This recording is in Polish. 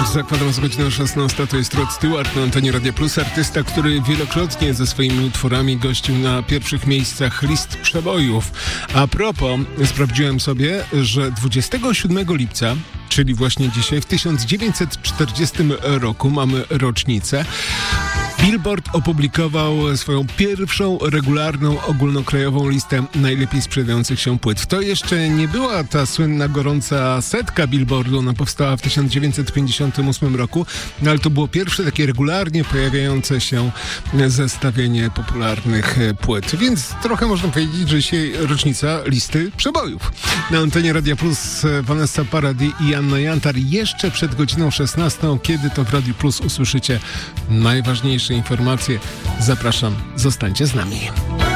Za kwadrans godzina 16 to jest Rod Stewart na antenie Radia Plus, artysta, który wielokrotnie ze swoimi utworami gościł na pierwszych miejscach list przebojów. A propos, sprawdziłem sobie, że 27 lipca, czyli właśnie dzisiaj, w 1940 roku, mamy rocznicę, Billboard opublikował swoją pierwszą regularną ogólnokrajową listę najlepiej sprzedających się płyt. To jeszcze nie była ta słynna gorąca setka Billboardu, ona powstała w 1958 roku, no ale to było pierwsze takie regularnie pojawiające się zestawienie popularnych płyt. Więc trochę można powiedzieć, że dzisiaj rocznica listy przebojów. Na antenie Radia Plus Vanessa Paradis i Anna Jantar jeszcze przed godziną 16, kiedy to w Radiu Plus usłyszycie najważniejsze informacje. Zapraszam, zostańcie z nami.